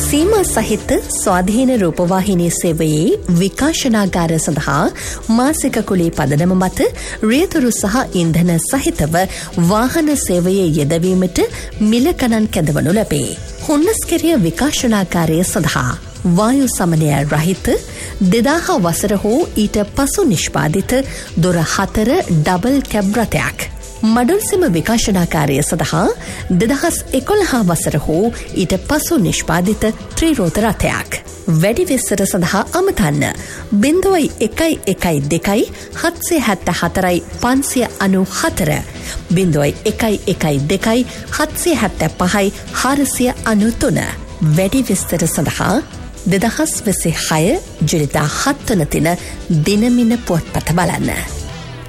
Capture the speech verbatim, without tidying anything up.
සීමා සහිත ස්වාධීන රූපවාහිනී සේවයේ විකාශනාගාර සඳහා මාසික කුලී පදනම මත රියතුරු සහ ඉන්ධන සහිතව වාහන සේවයේ යෙදවීමට මිල ගණන් කැඳවනු ලැබේ. හොන්නස්කෙරිය විකාශනාගාරය සඳහා වායු සමනය රහිත දෙදාහ වසර හෝ ඊට පසු නිෂ්පාදිත දොර හතර ඩබල් කැබ් රථයක්. මඩුල්සෙම විකාශනාකාරය සඳහා දෙදහස් එකොළහ වසර හෝ ඊට පසු නිෂ්පාදිත ත්‍රිරෝත රථයක්. වැඩි විස්තර සඳහා අමතන්න බිංදුවයි එකයි එකයි දෙකයි හත්සිය හැත්ත හතරයි පන්සිය අනු හතර බිංදුවයි එකයි එකයි දෙකයි හත්සිය හැත්ත පහයි හාරසිය අනු තුන. වැඩි විස්තර සඳහා දෙදහස් විසි හය ජුනිදා හත් වන දින දිනමින පුවත්පත බලන්න.